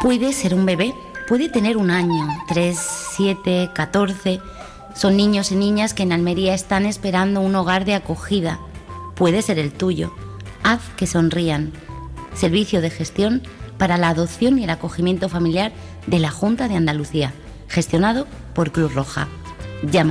Puede ser un bebé, puede tener 1 año, 3, 7, 14. Son niños y niñas que en Almería están esperando un hogar de acogida. Puede ser el tuyo. Haz que sonrían. Servicio de gestión para la adopción y el acogimiento familiar de la Junta de Andalucía, gestionado por Cruz Roja. Llama